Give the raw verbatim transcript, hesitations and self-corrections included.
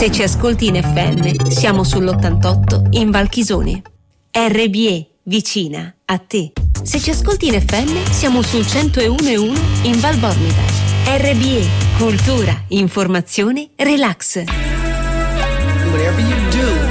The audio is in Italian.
Se ci ascolti in F M, siamo sull'ottantotto in Valchisone. R B E, vicina a te. Se ci ascolti in F M, siamo sul centouno e uno in Val Bormida. R B E, cultura, informazione, relax. Whatever you do,